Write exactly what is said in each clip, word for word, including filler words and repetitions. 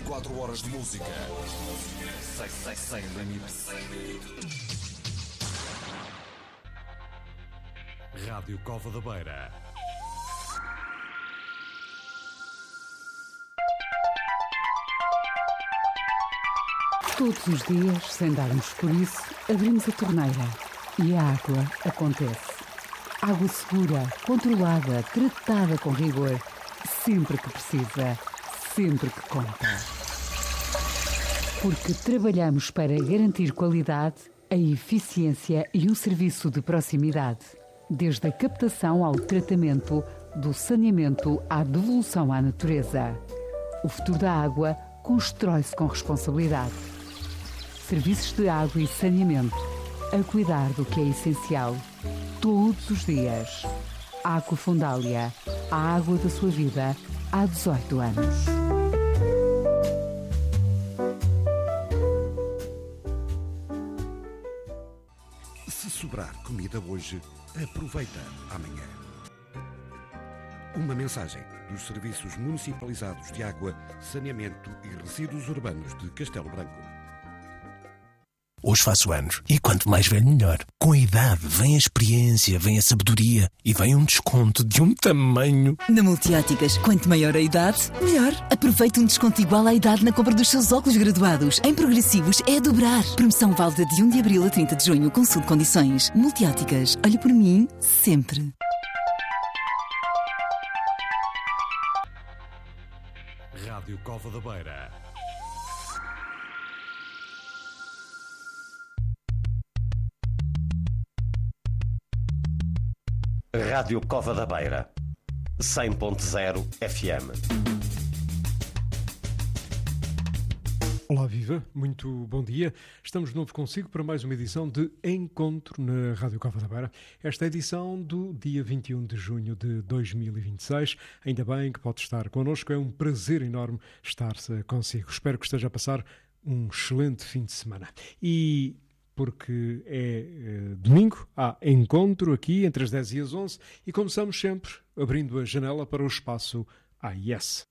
quatro horas de música. Sem, sem, sem limites. Rádio Cova da Beira. Todos os dias, sem darmos por isso, abrimos a torneira e a água acontece. Água segura, controlada, tratada com rigor, sempre que precisa, sempre que conta. Porque trabalhamos para garantir qualidade, a eficiência e um serviço de proximidade. Desde a captação ao tratamento, do saneamento à devolução à natureza. O futuro da água constrói-se com responsabilidade. Serviços de água e saneamento, a cuidar do que é essencial, todos os dias. Água Fundália, a água da sua vida, há dezoito anos. Se sobrar comida hoje, aproveita amanhã. Uma mensagem dos Serviços Municipalizados de Água, Saneamento e Resíduos Urbanos de Castelo Branco. Hoje faço anos e quanto mais velho melhor. Com a idade vem a experiência, vem a sabedoria e vem um desconto de um tamanho. Na Multióticas, quanto maior a idade, melhor. Aproveite um desconto igual à idade na compra dos seus óculos graduados. Em progressivos é a dobrar. Promoção válida de um de abril a trinta de junho. Consulte condições. Multióticas, olhe por mim sempre. Rádio Cova da Beira. Rádio Cova da Beira, cem ponto zero F M. Olá, viva, muito bom dia. Estamos de novo consigo para mais uma edição de Encontro na Rádio Cova da Beira. Esta é a edição do dia vinte e um de junho de dois mil e vinte e seis. Ainda bem que pode estar connosco, é um prazer enorme estar-se consigo. Espero que esteja a passar um excelente fim de semana. E... porque é, é domingo, há encontro aqui entre as dez e as onze e começamos sempre abrindo a janela para o espaço A I S.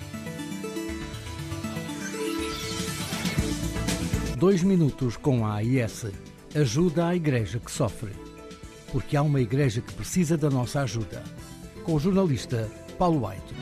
Dois minutos com a A I S. Ajuda à igreja que sofre. Porque há uma igreja que precisa da nossa ajuda. Com o jornalista Paulo White.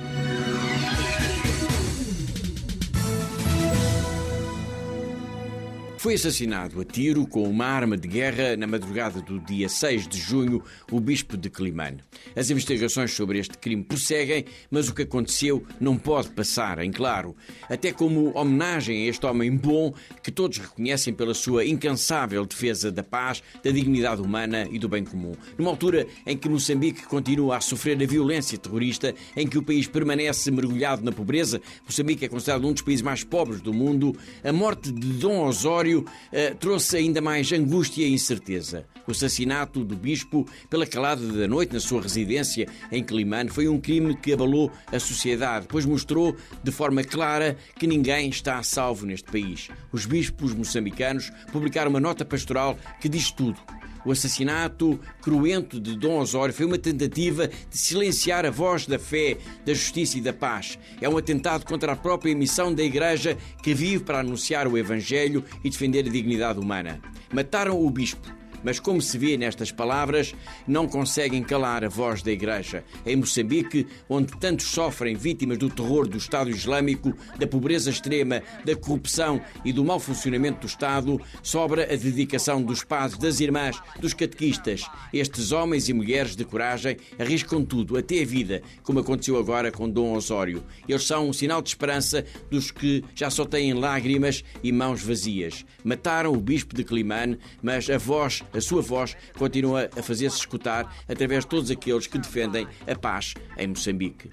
Foi assassinado a tiro com uma arma de guerra na madrugada do dia seis de junho o bispo de Climane. As investigações sobre este crime prosseguem, mas o que aconteceu não pode passar em claro. Até como homenagem a este homem bom que todos reconhecem pela sua incansável defesa da paz, da dignidade humana e do bem comum. Numa altura em que Moçambique continua a sofrer a violência terrorista, em que o país permanece mergulhado na pobreza, Moçambique é considerado um dos países mais pobres do mundo, a morte de Dom Osório Uh, trouxe ainda mais angústia e incerteza. O assassinato do bispo pela calada da noite na sua residência em Climane foi um crime que abalou a sociedade, pois mostrou de forma clara que ninguém está a salvo neste país. Os bispos moçambicanos publicaram uma nota pastoral que diz tudo. O assassinato cruento de Dom Osório foi uma tentativa de silenciar a voz da fé, da justiça e da paz. É um atentado contra a própria missão da Igreja que vive para anunciar o Evangelho e defender a dignidade humana. Mataram o bispo. Mas, como se vê nestas palavras, não conseguem calar a voz da Igreja. Em Moçambique, onde tantos sofrem vítimas do terror do Estado Islâmico, da pobreza extrema, da corrupção e do mau funcionamento do Estado, sobra a dedicação dos padres, das irmãs, dos catequistas. Estes homens e mulheres de coragem arriscam tudo, até a vida, como aconteceu agora com Dom Osório. Eles são um sinal de esperança dos que já só têm lágrimas e mãos vazias. Mataram o bispo de Climane, mas a voz A sua voz continua a fazer-se escutar através de todos aqueles que defendem a paz em Moçambique.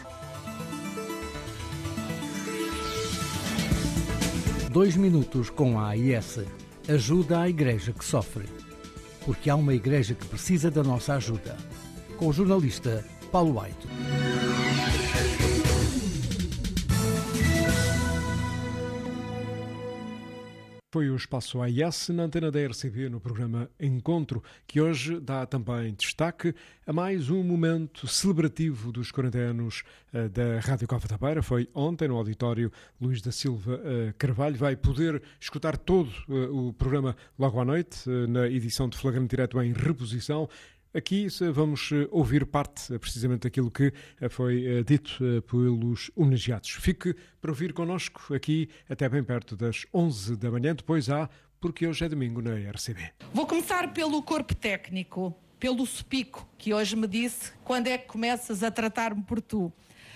Dois minutos com a A I S. Ajuda à igreja que sofre. Porque há uma igreja que precisa da nossa ajuda. Com o jornalista Paulo White. Foi o Espaço A I S na antena da R C B no programa Encontro, que hoje dá também destaque a mais um momento celebrativo dos quarenta anos da Rádio Cova da Beira. Foi ontem no auditório Luís da Silva Carvalho. Vai poder escutar todo o programa logo à noite, na edição de Flagrante Direto em reposição. Aqui vamos ouvir parte precisamente daquilo que foi dito pelos homenageados. Fique para ouvir connosco aqui até bem perto das onze da manhã, depois há Porque Hoje é Domingo na R C B. Vou começar pelo corpo técnico, pelo Sopico, que hoje me disse: quando é que começas a tratar-me por tu?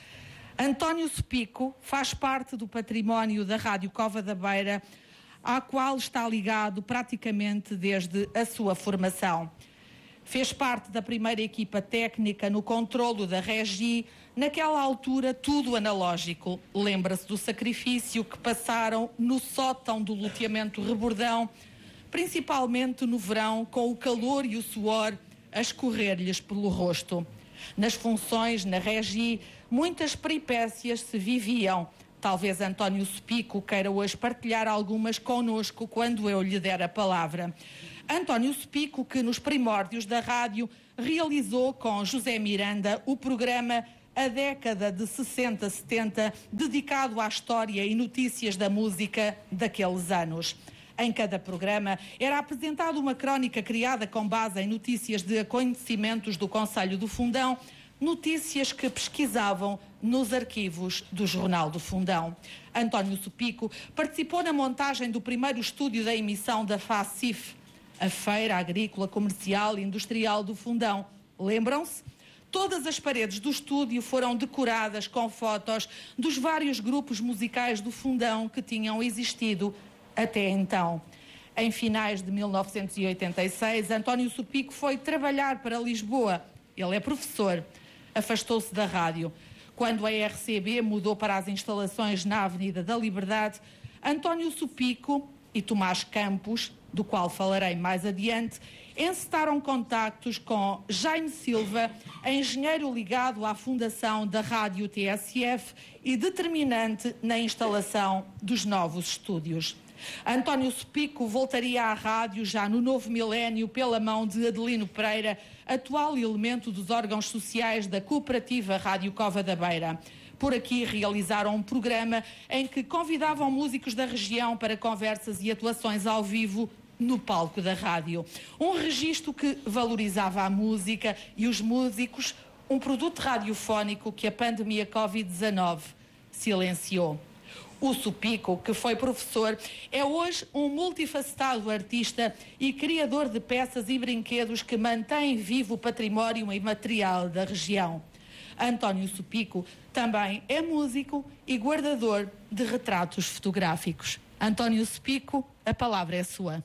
António Sopico faz parte do património da Rádio Cova da Beira, à qual está ligado praticamente desde a sua formação. Fez parte da primeira equipa técnica no controlo da Regi, naquela altura tudo analógico. Lembra-se do sacrifício que passaram no sótão do loteamento Rebordão, principalmente no verão, com o calor e o suor a escorrer-lhes pelo rosto. Nas funções, na Regi, muitas peripécias se viviam. Talvez António Sopico queira hoje partilhar algumas connosco quando eu lhe der a palavra. António Sopico, que nos primórdios da rádio realizou com José Miranda o programa A Década de sessenta setenta, dedicado à história e notícias da música daqueles anos. Em cada programa era apresentada uma crónica criada com base em notícias de acontecimentos do Conselho do Fundão, notícias que pesquisavam nos arquivos do Jornal do Fundão. António Sopico participou na montagem do primeiro estúdio da emissão da FACIF, a Feira Agrícola, Comercial e Industrial do Fundão. Lembram-se? Todas as paredes do estúdio foram decoradas com fotos dos vários grupos musicais do Fundão que tinham existido até então. Em finais de mil novecentos e oitenta e seis, António Sopico foi trabalhar para Lisboa. Ele é professor. Afastou-se da rádio. Quando a R C B mudou para as instalações na Avenida da Liberdade, António Sopico e Tomás Campos, do qual falarei mais adiante, encetaram contactos com Jaime Silva, engenheiro ligado à fundação da Rádio T S F e determinante na instalação dos novos estúdios. António Sopico voltaria à rádio já no novo milénio pela mão de Adelino Pereira, atual elemento dos órgãos sociais da cooperativa Rádio Cova da Beira. Por aqui realizaram um programa em que convidavam músicos da região para conversas e atuações ao vivo no palco da rádio. Um registro que valorizava a música e os músicos, um produto radiofónico que a pandemia covid dezenove silenciou. O Sopico, que foi professor, é hoje um multifacetado artista e criador de peças e brinquedos que mantém vivo o património imaterial da região. António Sopico também é músico e guardador de retratos fotográficos. António Sopico, a palavra é sua.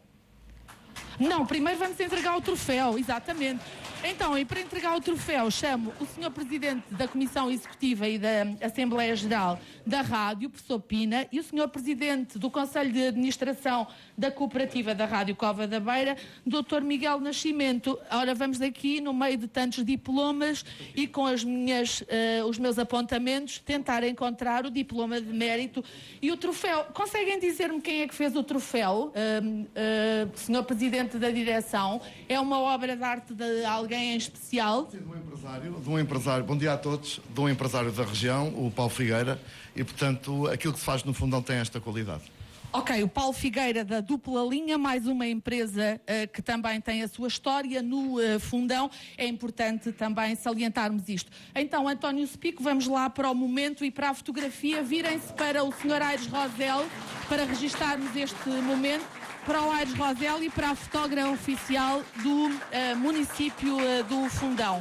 Não, primeiro vamos entregar o troféu, exatamente. Então, e para entregar o troféu, chamo o senhor Presidente da Comissão Executiva e da Assembleia Geral da Rádio, professor Pina, e o senhor Presidente do Conselho de Administração da Cooperativa da Rádio Cova da Beira, doutor Miguel Nascimento. Ora, vamos aqui, no meio de tantos diplomas e com as minhas, uh, os meus apontamentos, tentar encontrar o diploma de mérito e o troféu. Conseguem dizer-me quem é que fez o troféu, uh, uh, senhor Presidente da Direção? É uma obra de arte de alguém em especial? Sim, de um empresário, de um empresário, bom dia a todos, de um empresário da região, o Paulo Figueira, e portanto aquilo que se faz no Fundão tem esta qualidade. Ok, o Paulo Figueira da Dupla Linha, mais uma empresa uh, que também tem a sua história no uh, Fundão, é importante também salientarmos isto. Então, António Sopico, vamos lá para o momento e para a fotografia, virem-se para o senhor Aires Rosel para registarmos este momento. Para o Aires Rosel e para a fotógrafa oficial do uh, município uh, do Fundão.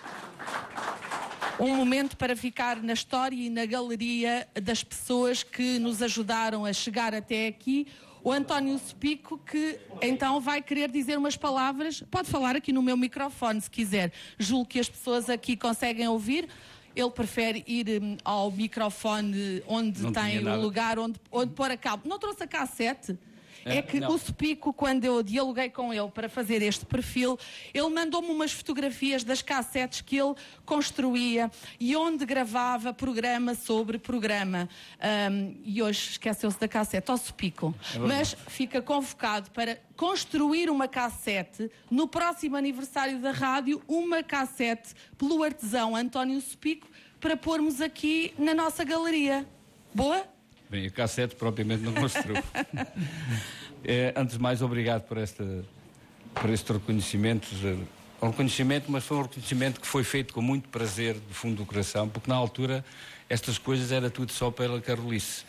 Um momento para ficar na história e na galeria das pessoas que nos ajudaram a chegar até aqui. O António Sopico, que então vai querer dizer umas palavras. Pode falar aqui no meu microfone, se quiser. Julgo que as pessoas aqui conseguem ouvir. Ele prefere ir um, ao microfone onde Não tem o nada. lugar onde, onde pôr a cabo. Não trouxe a cassete? É que não. o Supico, quando eu dialoguei com ele para fazer este perfil, ele mandou-me umas fotografias das cassetes que ele construía e onde gravava programa sobre programa. Um, e hoje esqueceu-se da cassete, ao Supico. É Mas fica convocado para construir uma cassete no próximo aniversário da rádio, uma cassete pelo artesão António Supico, para pormos aqui na nossa galeria. Boa? Bem, a cassete propriamente não construiu. É, antes de mais, obrigado por, esta, por este reconhecimento. Um reconhecimento, mas foi um reconhecimento que foi feito com muito prazer, do fundo do coração, porque na altura estas coisas era tudo só pela carolice.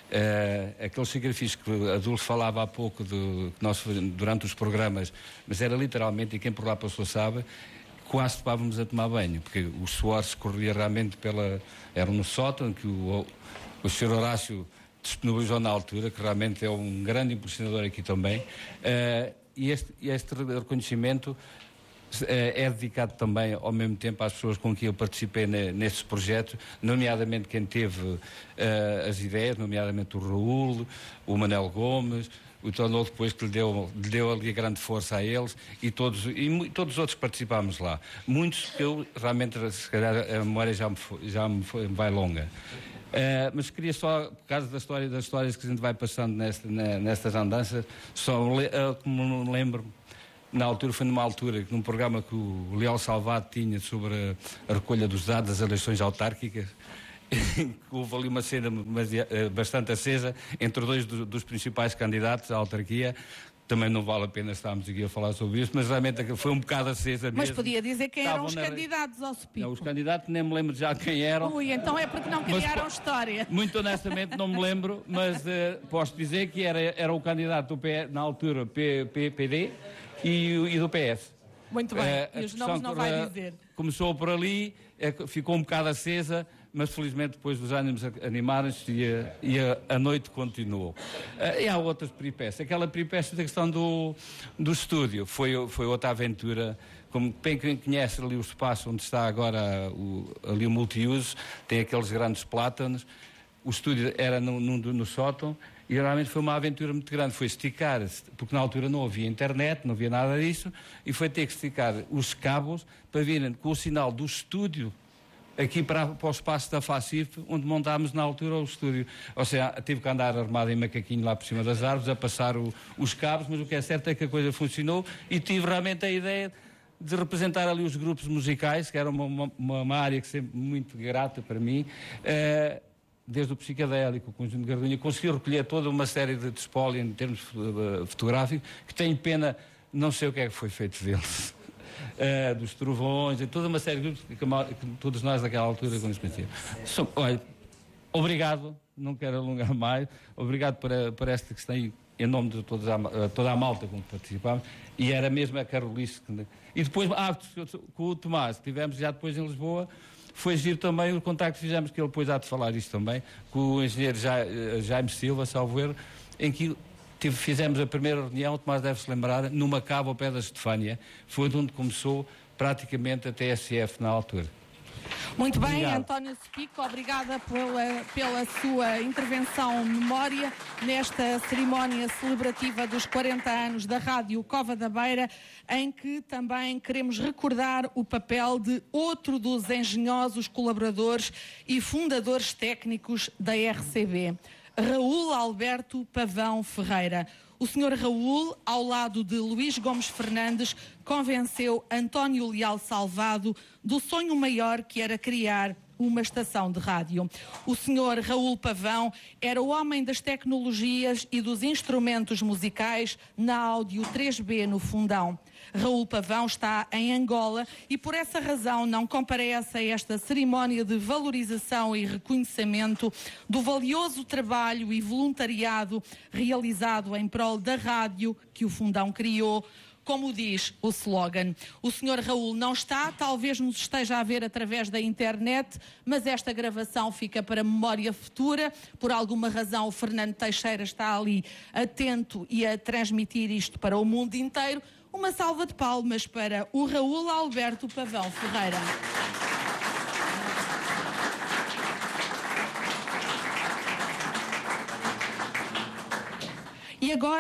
É, aqueles sacrifícios que a Dulce falava há pouco, de, que nós durante os programas, mas era literalmente, e quem por lá passou sabe, quase estávamos a tomar banho, porque o suor se corria realmente pela... Era no sótão que o, o senhor Horácio disponibilizou na altura, que realmente é um grande impulsionador aqui também, uh, e este, este reconhecimento uh, é dedicado também ao mesmo tempo às pessoas com quem eu participei ne, neste projeto, nomeadamente quem teve uh, as ideias, nomeadamente o Raul, o Manel Gomes, o tornou depois que lhe deu, lhe deu ali a grande força a eles e todos, e todos os outros que participámos lá. Muitos que eu realmente, se calhar, a memória já me, foi, já me foi, vai longa. Uh, mas queria só, por causa da história, das histórias que a gente vai passando nesta, na, nestas andanças, só uh, como me lembro, na altura, foi numa altura, num programa que o Leal Salvado tinha sobre a, a recolha dos dados das eleições autárquicas, houve ali uma cena bastante acesa entre dois dos principais candidatos à autarquia. Também não vale a pena estarmos aqui a falar sobre isso, mas realmente foi um bocado acesa mesmo. Mas podia dizer quem Estavam eram os na... candidatos ao Supico. Não, os candidatos nem me lembro já quem eram. Ui, então é porque não criaram mas, história. Muito honestamente não me lembro, mas uh, posso dizer que era, era o candidato do P S, na altura P, P, PD e, e do P S. Muito bem, uh, e os nomes não vai dizer. Começou por ali, ficou um bocado acesa, mas felizmente depois os ânimos animaram-se e, a, e a, a noite continuou. Uh, e há outras peripécias. Aquela peripécia da questão do, do estúdio foi, foi outra aventura. Como bem quem conhece ali o espaço onde está agora o, ali o multiuso, tem aqueles grandes plátanos. O estúdio era no, no, no sótão e realmente foi uma aventura muito grande. Foi esticar, porque na altura não havia internet, não havia nada disso, e foi ter que esticar os cabos para virem com o sinal do estúdio aqui para, para o espaço da Facif, onde montámos na altura o estúdio. Ou seja, tive que andar armado em macaquinho lá por cima das árvores, a passar o, os cabos, mas o que é certo é que a coisa funcionou e tive realmente a ideia de representar ali os grupos musicais, que era uma, uma, uma área que sempre muito grata para mim, uh, desde o psicadélico, o conjunto de Gardunha, conseguiu recolher toda uma série de espólio em termos fotográficos, que tenho pena, não sei o que é que foi feito deles. Uh, dos trovões e toda uma série de grupos que, que todos nós naquela altura conhecíamos. So, olha, obrigado, não quero alongar mais, obrigado por, a, por esta questão em nome de toda a, toda a malta com que participámos, e era mesmo a Carolice que, e depois, ah, com o Tomás, que tivemos já depois em Lisboa, foi giro também o contacto que fizemos, que ele depois há de falar isto também, com o engenheiro Jaime Silva, salvo erro, em que tive, fizemos a primeira reunião, o Tomás deve-se lembrar, numa cava ao pé da Estefânia, foi de onde começou praticamente a T S F na altura. Muito bem, Obrigado. António Supico, obrigada pela, pela sua intervenção memória nesta cerimónia celebrativa dos quarenta anos da Rádio Cova da Beira, em que também queremos recordar o papel de outro dos engenhosos colaboradores e fundadores técnicos da R C B, Raul Alberto Pavão Ferreira. O senhor Raul, ao lado de Luís Gomes Fernandes, convenceu António Leal Salvado do sonho maior que era criar uma estação de rádio. O senhor Raul Pavão era o homem das tecnologias e dos instrumentos musicais na Áudio três B no Fundão. Raul Pavão está em Angola e por essa razão não comparece a esta cerimónia de valorização e reconhecimento do valioso trabalho e voluntariado realizado em prol da rádio que o Fundão criou. Como diz o slogan, o senhor Raul não está, talvez nos esteja a ver através da internet, mas esta gravação fica para memória futura. Por alguma razão o Fernando Teixeira está ali atento e a transmitir isto para o mundo inteiro. Uma salva de palmas para o Raul Alberto Pavão Ferreira. E agora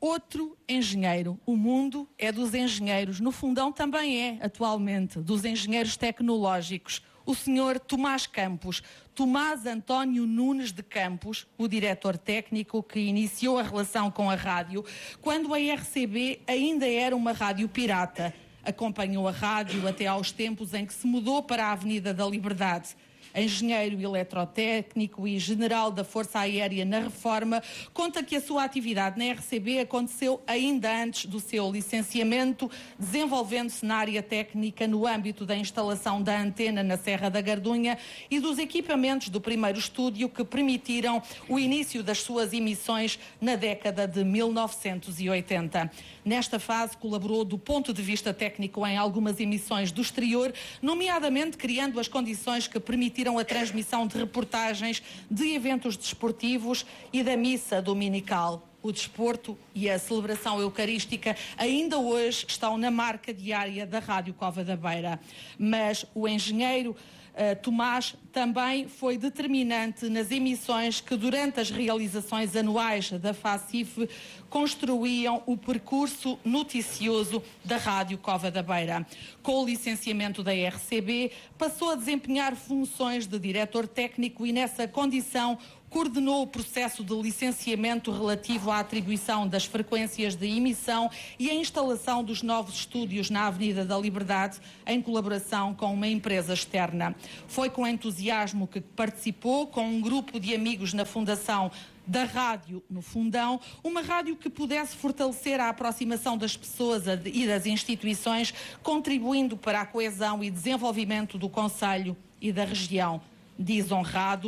outro engenheiro. O mundo é dos engenheiros. No Fundão também é, atualmente, dos engenheiros tecnológicos. O senhor Tomás Campos, Tomás António Nunes de Campos, o diretor técnico que iniciou a relação com a rádio, quando a R C B ainda era uma rádio pirata. Acompanhou a rádio até aos tempos em que se mudou para a Avenida da Liberdade. Engenheiro eletrotécnico e general da Força Aérea na Reforma, conta que a sua atividade na R C B aconteceu ainda antes do seu licenciamento, desenvolvendo-se na área técnica no âmbito da instalação da antena na Serra da Gardunha e dos equipamentos do primeiro estúdio que permitiram o início das suas emissões na década de mil novecentos e oitenta. Nesta fase, colaborou do ponto de vista técnico em algumas emissões do exterior, nomeadamente criando as condições que permitiram a transmissão de reportagens de eventos desportivos e da missa dominical. O desporto e a celebração eucarística ainda hoje estão na marca diária da Rádio Cova da Beira. Mas o engenheiro Uh, Tomás também foi determinante nas emissões que, durante as realizações anuais da F A C I F, construíam o percurso noticioso da Rádio Cova da Beira. Com o licenciamento da R C B, passou a desempenhar funções de diretor técnico e, nessa condição, coordenou o processo de licenciamento relativo à atribuição das frequências de emissão e a instalação dos novos estúdios na Avenida da Liberdade, em colaboração com uma empresa externa. Foi com entusiasmo que participou, com um grupo de amigos, na fundação da rádio no Fundão, uma rádio que pudesse fortalecer a aproximação das pessoas e das instituições, contribuindo para a coesão e desenvolvimento do concelho e da região. Diz honrado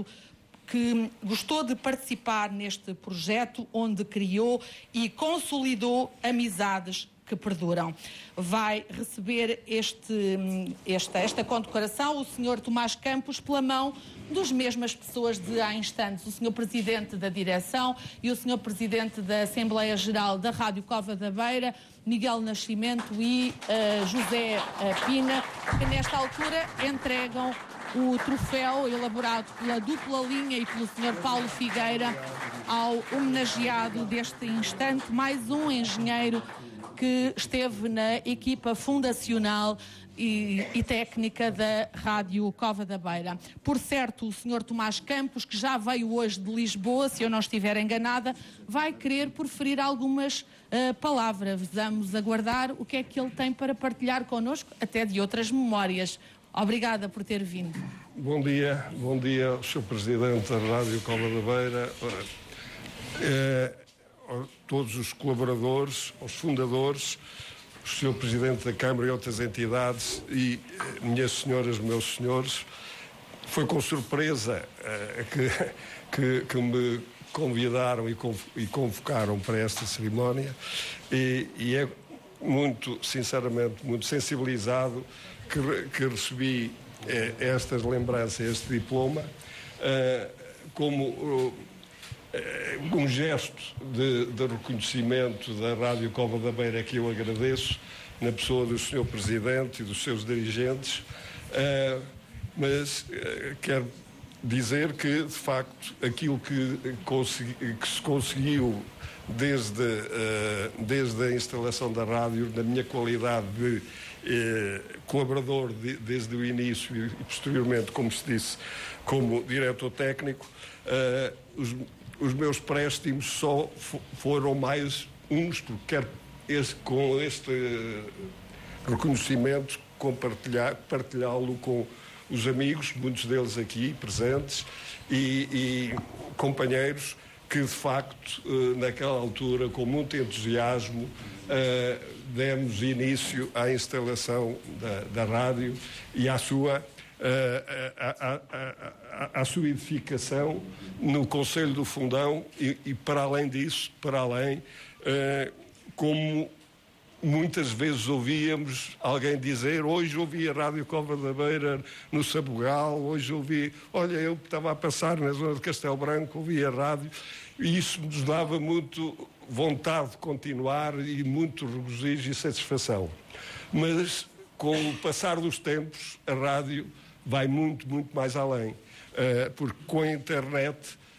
que gostou de participar neste projeto, onde criou e consolidou amizades que perduram. Vai receber este, esta, esta condecoração o senhor Tomás Campos pela mão das mesmas pessoas de há instantes, o senhor Presidente da Direção e o senhor Presidente da Assembleia Geral da Rádio Cova da Beira, Miguel Nascimento e uh, José uh, Pina, que nesta altura entregam o troféu elaborado pela dupla linha e pelo senhor Paulo Figueira ao homenageado deste instante, mais um engenheiro que esteve na equipa fundacional e, e técnica da Rádio Cova da Beira. Por certo, o senhor Tomás Campos, que já veio hoje de Lisboa, se eu não estiver enganada, vai querer proferir algumas uh, palavras. Vamos aguardar o que é que ele tem para partilhar connosco, até de outras memórias. Obrigada por ter vindo. Bom dia, bom dia ao senhor Presidente da Rádio Cova da Beira, é, a todos os colaboradores, aos fundadores, o senhor Presidente da Câmara e outras entidades e minhas senhoras, meus senhores. Foi com surpresa é, que, que, que me convidaram e convocaram para esta cerimónia e, e é muito, sinceramente, muito sensibilizado Que, que recebi eh, estas lembranças, este diploma, eh, como eh, um gesto de, de reconhecimento da Rádio Cova da Beira, que eu agradeço, na pessoa do senhor Presidente e dos seus dirigentes, eh, mas eh, quero dizer que, de facto, aquilo que, consegui, que se conseguiu desde, eh, desde a instalação da rádio, na minha qualidade de Eh, colaborador de, desde o início e, e posteriormente, como se disse, como diretor técnico, eh, os, os meus préstimos só foram mais uns, porque quero este, com este reconhecimento compartilhar, partilhá-lo com os amigos, muitos deles aqui presentes, e, e companheiros que, de facto, eh, naquela altura, com muito entusiasmo, eh, demos início à instalação da, da rádio e à sua, uh, à, à, à, à sua edificação no Concelho do Fundão e, e para além disso, para além, uh, como muitas vezes ouvíamos alguém dizer, hoje ouvi a Rádio Cova da Beira no Sabugal, hoje ouvi, olha, eu estava a passar na zona de Castelo Branco, ouvi a rádio, e isso nos dava muito vontade de continuar e muito regozijo e satisfação. Mas, com o passar dos tempos, a rádio vai muito, muito mais além. Uh, porque com a internet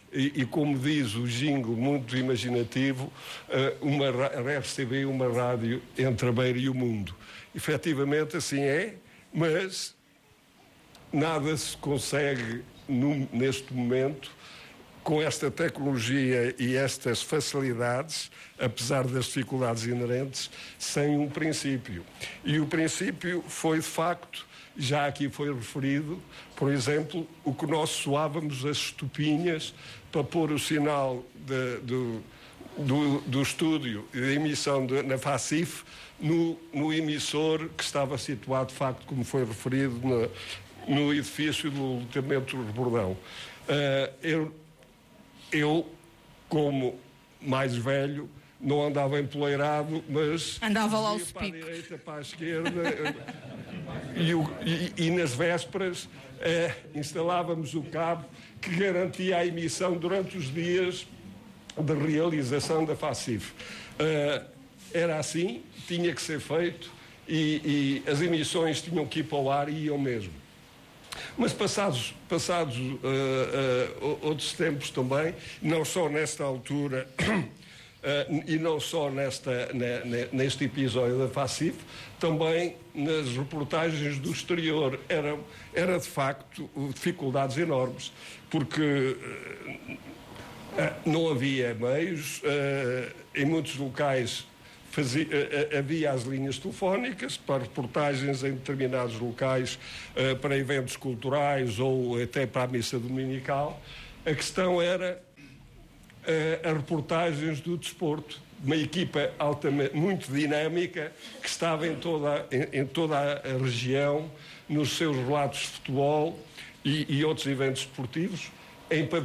e, e como diz o jingle muito imaginativo, uma R C B, uma rádio entre a beira e o mundo. Efetivamente assim é, mas nada se consegue no, neste momento com esta tecnologia e estas facilidades, apesar das dificuldades inerentes, sem um princípio. E o princípio foi, de facto, já aqui foi referido, por exemplo, o que nós soávamos as estupinhas para pôr o sinal de, do, do, do estúdio e da emissão de, na FACIF no, no emissor que estava situado, de facto, como foi referido, no, no edifício do loteamento do Bordão. Uh, eu, eu, como mais velho, não andava empoleirado, mas andava lá ao para a direita, para a esquerda, e, o, e, e nas vésperas eh, instalávamos o cabo que garantia a emissão durante os dias de realização da FACIF. Uh, era assim, tinha que ser feito, e, e as emissões tinham que ir para o ar e iam mesmo. Mas passados, passados uh, uh, outros tempos também, não só nesta altura uh, e não só nesta, ne, neste episódio da FACIF, também nas reportagens do exterior era, era de facto dificuldades enormes, porque uh, uh, não havia meios, uh, em muitos locais Fazia, havia as linhas telefónicas para reportagens em determinados locais, uh, para eventos culturais ou até para a missa dominical. A questão era uh, as reportagens do desporto, uma equipa altamente, muito dinâmica, que estava em toda, em, em toda a região, nos seus relatos de futebol e, e outros eventos esportivos, em